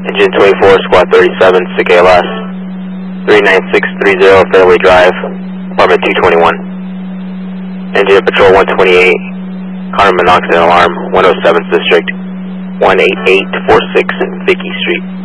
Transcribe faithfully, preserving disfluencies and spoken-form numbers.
Engine twenty-four, Squad thirty-seven, S I C A L S, three nine six three zero Fairway Drive, apartment two twenty-one. Engine at Patrol one twenty-eight, carbon monoxide alarm, one oh seventh District, one eight eight four six Vicky Street.